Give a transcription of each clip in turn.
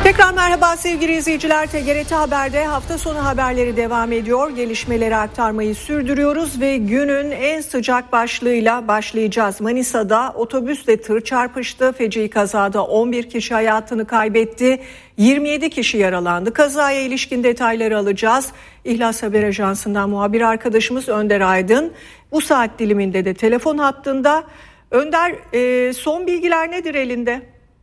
Tekrar merhaba sevgili izleyiciler. TGRT Haber'de hafta sonu haberleri devam ediyor. Gelişmeleri aktarmayı sürdürüyoruz ve günün en sıcak başlığıyla başlayacağız. Manisa'da otobüsle tır çarpıştı. Feci kazada 11 kişi hayatını kaybetti. 27 kişi yaralandı. Kazaya ilişkin detayları alacağız. İhlas Haber Ajansı'ndan muhabir arkadaşımız Önder Aydın bu saat diliminde de telefon hattında. Önder, son bilgiler nedir elinde?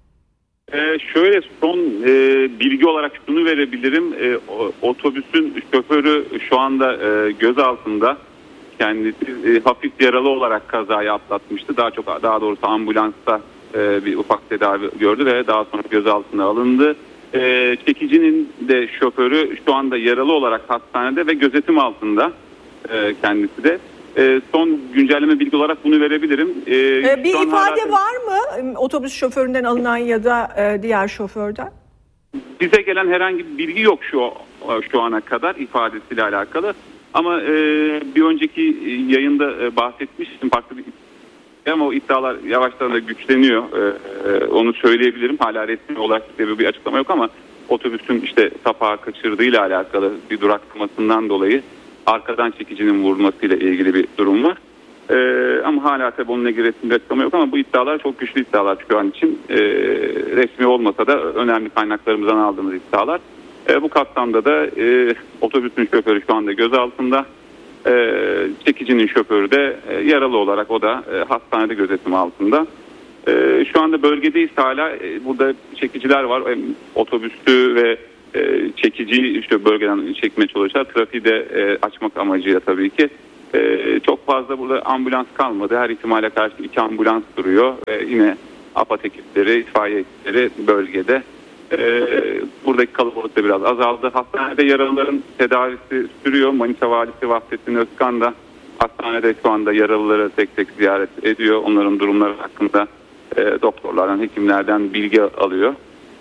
Şöyle son bilgi olarak şunu verebilirim. Otobüsün şoförü şu anda gözaltında. Kendisi hafif yaralı olarak kazayı atlatmıştı. Daha doğrusu ambulansta bir ufak tedavi gördü ve daha sonra gözaltına alındı. Çekicinin de şoförü şu anda yaralı olarak hastanede ve gözetim altında kendisi de. Son güncelleme bilgi olarak bunu verebilirim. Bir ifade var mı otobüs şoföründen alınan ya da diğer şoförden? Bize gelen herhangi bir bilgi yok şu ana kadar ifadesiyle alakalı. Ama bir önceki yayında bahsetmiştim farklı bir ama o iddialar yavaştan da güçleniyor. Onu söyleyebilirim. Hala resmi olarak bir açıklama yok ama otobüsün işte sapağı kaçırdığıyla alakalı bir duraklamasından dolayı arkadan çekicinin vurulmasıyla ilgili bir durum var. Ama hala tabii onunla ilgili resmi bir açıklama yok ama bu iddialar çok güçlü iddialar şu an için. Resmi olmasa da önemli kaynaklarımızdan aldığımız iddialar. Bu kapsamda da otobüsün şoförü şu anda gözaltında. Çekicinin şoförü de yaralı olarak o da hastanede gözetim altında. Şu anda bölgedeyiz hala. Burada çekiciler var. Otobüsü ve çekiciyi işte bölgeden çekmeye çalışıyorlar. Trafiği de açmak amacıyla tabii ki. Çok fazla burada ambulans kalmadı. Her ihtimale karşı 2 ambulans duruyor. Yine AFAD ekipleri, itfaiye ekipleri bölgede. Buradaki kalabalık da biraz azaldı. Hastanede yaralıların tedavisi sürüyor. Manisa Valisi Vahdettin Özkan da hastanede şu anda yaralıları tek tek ziyaret ediyor. Onların durumları hakkında doktorlardan, hekimlerden bilgi alıyor.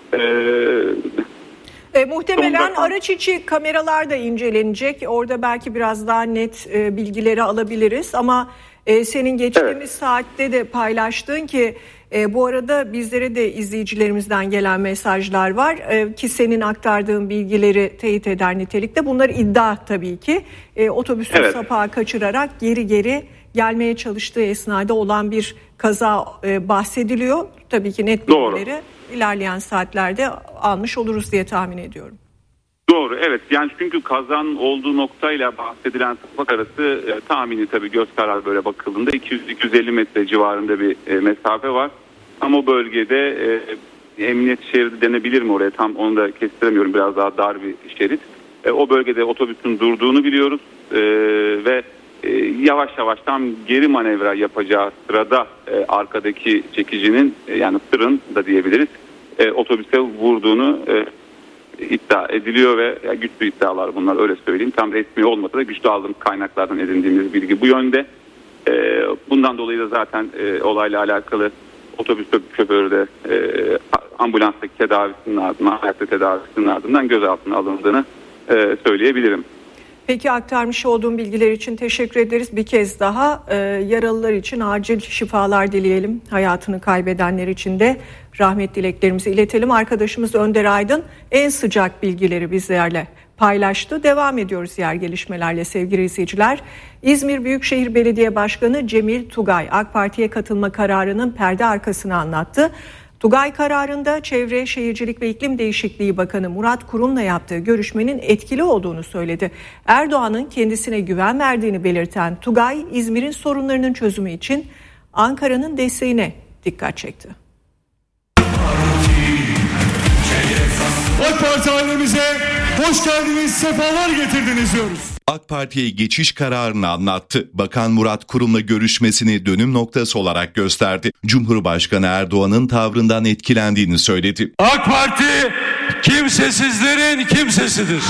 Muhtemelen araç içi kameralar da incelenecek. Orada belki biraz daha net bilgileri alabiliriz. Ama senin geçtiğimiz saatte de paylaştığın ki bu arada bizlere de izleyicilerimizden gelen mesajlar var. Ki senin aktardığın bilgileri teyit eder nitelikte. Bunlar iddia tabii ki. Otobüsün sapağı kaçırarak geri gelmeye çalıştığı esnada olan bir kaza bahsediliyor. Tabii ki net bilgileri ilerleyen saatlerde almış oluruz diye tahmin ediyorum. Doğru, evet. Yani çünkü kazanın olduğu noktayla bahsedilen sapak arası tahmini tabii göz kararı böyle bakıldığında 200-250 metre civarında bir mesafe var. Ama o bölgede emniyet şeridi denebilir mi oraya? Tam onu da kestiremiyorum. Biraz daha dar bir şerit. O bölgede otobüsün durduğunu biliyoruz ve yavaş yavaş tam geri manevra yapacağı sırada arkadaki çekicinin yani tırın da diyebiliriz otobüse vurduğunu iddia ediliyor ve güçlü iddialar bunlar, öyle söyleyeyim. Tam resmi olmasa da güçlü aldığım kaynaklardan edindiğimiz bilgi bu yönde. Bundan dolayı da zaten olayla alakalı otobüs şoförü de ambulanstaki tedavisinin ardından, ayakta tedavisinin ardından gözaltına alındığını söyleyebilirim. Peki aktarmış olduğum bilgiler için teşekkür ederiz. Bir kez daha yaralılar için acil şifalar dileyelim. Hayatını kaybedenler için de rahmet dileklerimizi iletelim. Arkadaşımız Önder Aydın en sıcak bilgileri bizlerle paylaştı. Devam ediyoruz diğer gelişmelerle sevgili izleyiciler. İzmir Büyükşehir Belediye Başkanı Cemil Tugay AK Parti'ye katılma kararının perde arkasını anlattı. Tugay kararında Çevre, Şehircilik ve İklim Değişikliği Bakanı Murat Kurum'la yaptığı görüşmenin etkili olduğunu söyledi. Erdoğan'ın kendisine güven verdiğini belirten Tugay, İzmir'in sorunlarının çözümü için Ankara'nın desteğine dikkat çekti. AK Parti ailemize hoş geldiniz, sefalar getirdiniz diyoruz. AK Parti'ye geçiş kararını anlattı. Bakan Murat Kurum'la görüşmesini dönüm noktası olarak gösterdi. Cumhurbaşkanı Erdoğan'ın tavrından etkilendiğini söyledi. AK Parti kimsesizlerin kimsesidir.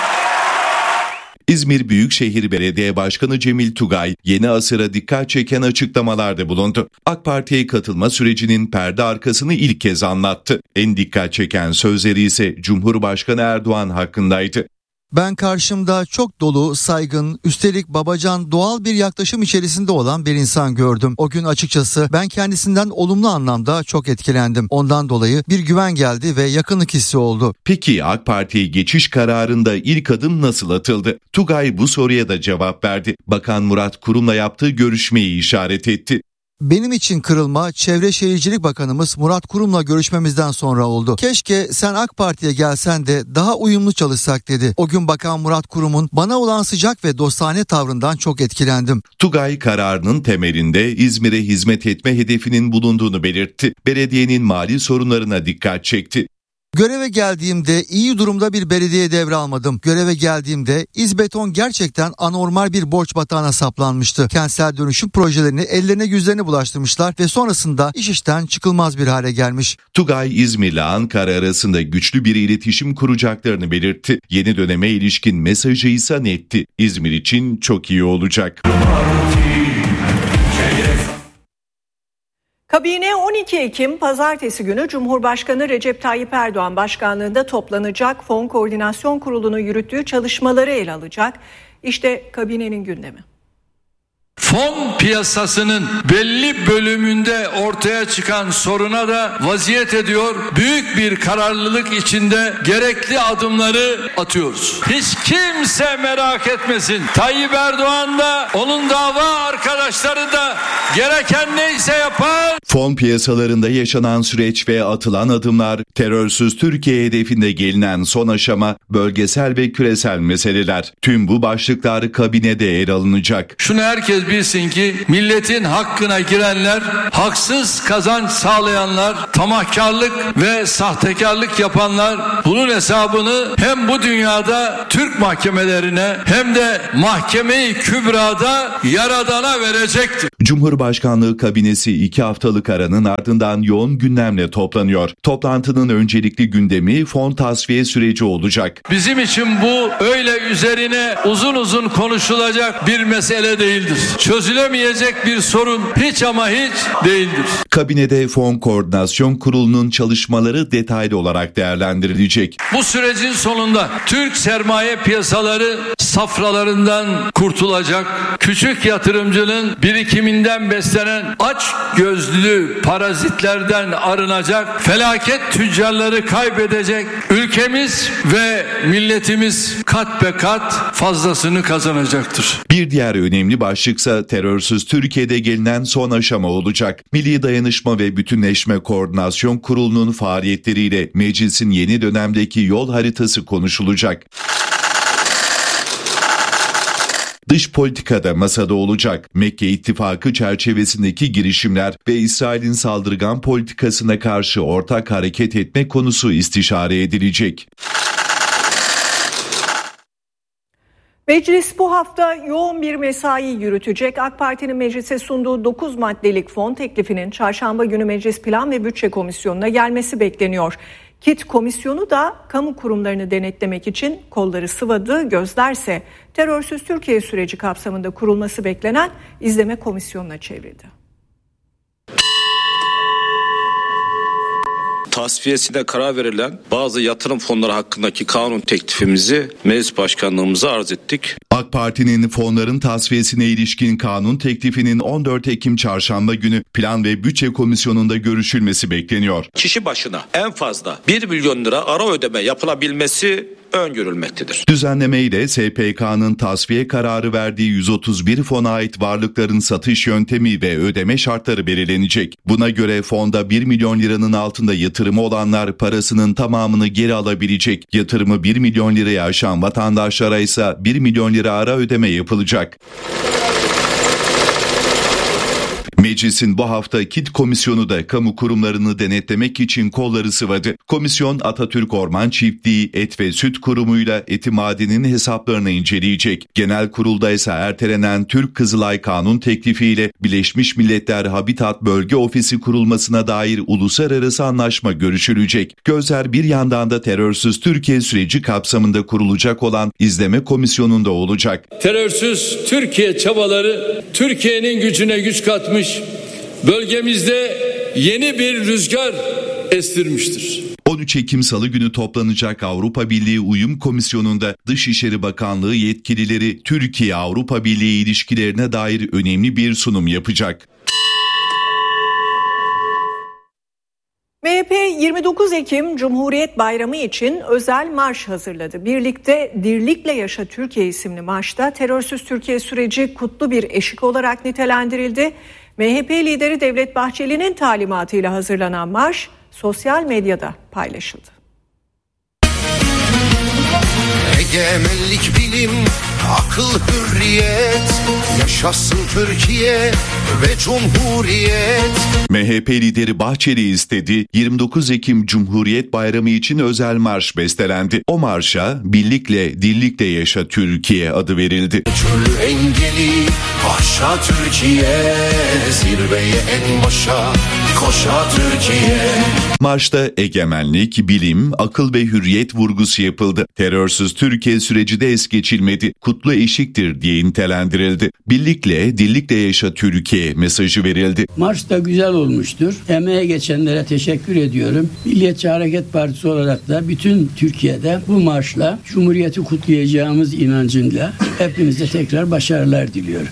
İzmir Büyükşehir Belediye Başkanı Cemil Tugay yeni asıra dikkat çeken açıklamalarda bulundu. AK Parti'ye katılma sürecinin perde arkasını ilk kez anlattı. En dikkat çeken sözleri ise Cumhurbaşkanı Erdoğan hakkındaydı. Ben karşımda çok dolu, saygın, üstelik babacan, doğal bir yaklaşım içerisinde olan bir insan gördüm. O gün açıkçası ben kendisinden olumlu anlamda çok etkilendim. Ondan dolayı bir güven geldi ve yakınlık hissi oldu. Peki AK Parti'ye geçiş kararında ilk adım nasıl atıldı? Tugay bu soruya da cevap verdi. Bakan Murat Kurum'la yaptığı görüşmeyi işaret etti. Benim için kırılma Çevre Şehircilik Bakanımız Murat Kurum'la görüşmemizden sonra oldu. Keşke sen AK Parti'ye gelsen de daha uyumlu çalışsak dedi. O gün Bakan Murat Kurum'un bana olan sıcak ve dostane tavrından çok etkilendim. Tugay kararının temelinde İzmir'e hizmet etme hedefinin bulunduğunu belirtti. Belediyenin mali sorunlarına dikkat çekti. Göreve geldiğimde iyi durumda bir belediye devralmadım. Göreve geldiğimde İzbeton gerçekten anormal bir borç batağına saplanmıştı. Kentsel dönüşüm projelerini ellerine yüzlerine bulaştırmışlar ve sonrasında iş işten çıkılmaz bir hale gelmiş. Tugay İzmir'le Ankara arasında güçlü bir iletişim kuracaklarını belirtti. Yeni döneme ilişkin mesajı ise netti. İzmir için çok iyi olacak. Kabine 12 Ekim Pazartesi günü Cumhurbaşkanı Recep Tayyip Erdoğan başkanlığında toplanacak Fon Koordinasyon Kurulu'nun yürüttüğü çalışmaları ele alacak. İşte kabinenin gündemi. Fon piyasasının belli bölümünde ortaya çıkan soruna da vaziyet ediyor. Büyük bir kararlılık içinde gerekli adımları atıyoruz. Hiç kimse merak etmesin. Tayyip Erdoğan da onun dava arkadaşları da gereken neyse yapar. Fon piyasalarında yaşanan süreç ve atılan adımlar, terörsüz Türkiye hedefinde gelinen son aşama, bölgesel ve küresel meseleler. Tüm bu başlıklar kabinede ele alınacak. Şunu herkes bilsin ki milletin hakkına girenler, haksız kazanç sağlayanlar, tamahkarlık ve sahtekarlık yapanlar bunun hesabını hem bu dünyada Türk mahkemelerine hem de Mahkeme-i Kübra'da Yaradan'a verecektir. Cumhurbaşkanlığı kabinesi 2 haftalık aranın ardından yoğun gündemle toplanıyor. Toplantının öncelikli gündemi fon tasfiye süreci olacak. Bizim için bu öyle üzerine uzun uzun konuşulacak bir mesele değildir. Çözülemeyecek bir sorun hiç ama hiç değildir. Kabinede Fon Koordinasyon Kurulu'nun çalışmaları detaylı olarak değerlendirilecek. Bu sürecin sonunda Türk sermaye piyasaları safralarından kurtulacak. Küçük yatırımcının birikiminden beslenen aç gözlü parazitlerden arınacak. Felaket tüccarları kaybedecek. Ülkemiz ve milletimiz kat be kat fazlasını kazanacaktır. Bir diğer önemli başlıksa terörsüz Türkiye'de gelinen son aşama olacak. Milli Dayanışma ve Bütünleşme Koordinasyon Kurulu'nun faaliyetleriyle meclisin yeni dönemdeki yol haritası konuşulacak. Dış politikada masada olacak. Mekke İttifakı çerçevesindeki girişimler ve İsrail'in saldırgan politikasına karşı ortak hareket etme konusu istişare edilecek. Meclis bu hafta yoğun bir mesai yürütecek. AK Parti'nin meclise sunduğu 9 maddelik fon teklifinin çarşamba günü Meclis Plan ve Bütçe Komisyonu'na gelmesi bekleniyor. KİT Komisyonu da kamu kurumlarını denetlemek için kolları sıvadı. Gözlerse terörsüz Türkiye süreci kapsamında kurulması beklenen izleme komisyonuna çevrildi. Tasfiyesine karar verilen bazı yatırım fonları hakkındaki kanun teklifimizi Meclis Başkanlığımıza arz ettik. AK Parti'nin fonların tasfiyesine ilişkin kanun teklifinin 14 Ekim Çarşamba günü Plan ve Bütçe Komisyonu'nda görüşülmesi bekleniyor. Kişi başına en fazla 1 milyon lira ara ödeme yapılabilmesi öngörülmektedir. Düzenleme ile SPK'nın tasfiye kararı verdiği 131 fona ait varlıkların satış yöntemi ve ödeme şartları belirlenecek. Buna göre fonda 1 milyon liranın altında yatırımı olanlar parasının tamamını geri alabilecek. Yatırımı 1 milyon liraya aşan vatandaşlara ise 1 milyon lira ara ödeme yapılacak. Meclisin bu hafta KİT Komisyonu da kamu kurumlarını denetlemek için kolları sıvadı. Komisyon Atatürk Orman Çiftliği, Et ve Süt Kurumu'yla Eti-Maden'in hesaplarını inceleyecek. Genel kurulda ise ertelenen Türk Kızılay Kanun teklifiyle Birleşmiş Milletler Habitat Bölge Ofisi kurulmasına dair uluslararası anlaşma görüşülecek. Gözler bir yandan da terörsüz Türkiye süreci kapsamında kurulacak olan izleme komisyonunda olacak. Terörsüz Türkiye çabaları Türkiye'nin gücüne güç katmış, bölgemizde yeni bir rüzgar estirmiştir. 13 Ekim Salı günü toplanacak Avrupa Birliği Uyum Komisyonu'nda Dışişleri Bakanlığı yetkilileri Türkiye-Avrupa Birliği ilişkilerine dair önemli bir sunum yapacak. MHP 29 Ekim Cumhuriyet Bayramı için özel marş hazırladı. Birlikte Dirlikle Yaşa Türkiye isimli marşta terörsüz Türkiye süreci kutlu bir eşik olarak nitelendirildi. MHP lideri Devlet Bahçeli'nin talimatıyla hazırlanan marş sosyal medyada paylaşıldı. Egemenlik, bilim, akıl, hürriyet, yaşasın Türkiye ve Cumhuriyet. MHP lideri Bahçeli istedi, 29 Ekim Cumhuriyet Bayramı için özel marş bestelendi. O marşa Birlikle Dirlikle Yaşa Türkiye adı verildi. Türlü engeli aşağı Türkiye, zirveye en başa koşa Türkiye. Marşta egemenlik, bilim, akıl ve hürriyet vurgusu yapıldı. Terörsüz Türkiye süreci de es geçilmedi. Kutlu eşiktir diye nitelendirildi. Birlikle, dirlikle yaşa Türkiye mesajı verildi. Marş da güzel olmuştur. Emeğe geçenlere teşekkür ediyorum. Milliyetçi Hareket Partisi olarak da bütün Türkiye'de bu marşla Cumhuriyeti kutlayacağımız inancıyla hepinize tekrar başarılar diliyorum.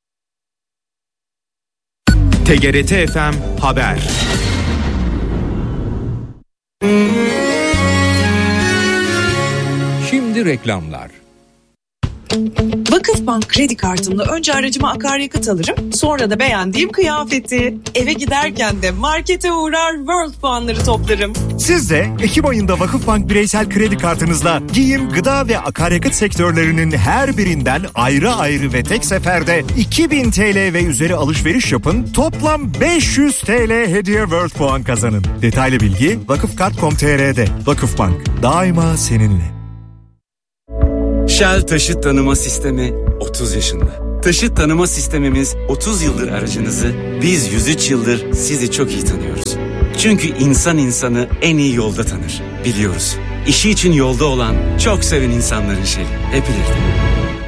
TGRT FM Haber. Şimdi reklamlar. Vakıfbank kredi kartımla önce aracıma akaryakıt alırım, sonra da beğendiğim kıyafeti. Eve giderken de markete uğrar, World puanları toplarım. Siz de Ekim ayında Vakıfbank bireysel kredi kartınızla giyim, gıda ve akaryakıt sektörlerinin her birinden ayrı ayrı ve tek seferde 2000 TL ve üzeri alışveriş yapın. Toplam 500 TL hediye World puan kazanın. Detaylı bilgi vakıfkart.com.tr'de. Vakıfbank, daima seninle. Shell Taşıt Tanıma Sistemi 30 yaşında. Taşıt tanıma sistemimiz 30 yıldır aracınızı, biz 103 yıldır sizi çok iyi tanıyoruz. Çünkü insan insanı en iyi yolda tanır, biliyoruz. İşi için yolda olan, çok seven insanların Shell'i. Hep ileride.